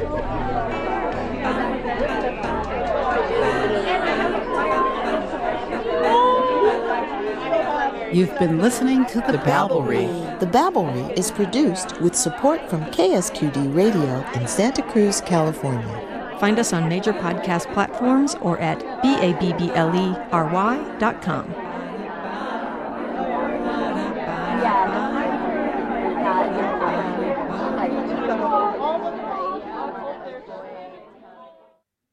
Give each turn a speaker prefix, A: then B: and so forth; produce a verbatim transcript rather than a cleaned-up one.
A: You've been listening to The, the Babblery.
B: The Babblery is produced with support from K S Q D Radio in Santa Cruz, California.
C: Find us on major podcast platforms or at B A B B L E R Y dot com.